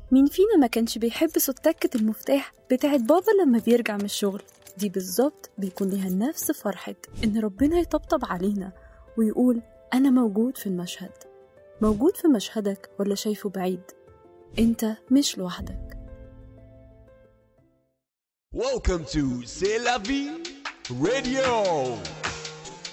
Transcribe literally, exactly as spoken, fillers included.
مين فينا ما كانش بيحب صوت تكة المفتاح بتاعت بابا لما بيرجع من الشغل؟ دي بالظبط بيكون ليها نفس فرحة إن ربنا يطبطب علينا ويقول أنا موجود في المشهد. موجود في مشهدك ولا شايفه بعيد؟ أنت مش لوحدك. Welcome to C'est la vie radio.